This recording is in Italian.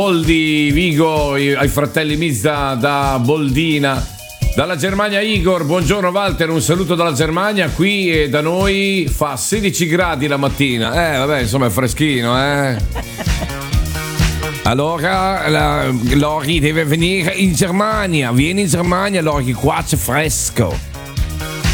Boldi, Vigo, ai fratelli Mizza da Boldina. Dalla Germania Igor, buongiorno Walter, un saluto dalla Germania. Qui da noi fa 16 gradi la mattina. Vabbè, insomma è freschino, Allora, Lori deve venire in Germania. Vieni in Germania, Lori, qua c'è fresco.